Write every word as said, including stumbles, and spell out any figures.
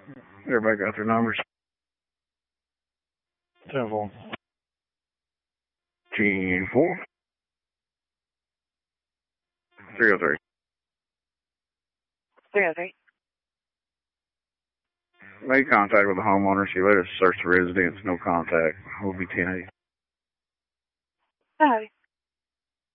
Everybody got their numbers. ten four. ten four. three oh three. three oh three. Made contact with the homeowner. She let us search the residence. No contact. We'll be ten eight. Hi.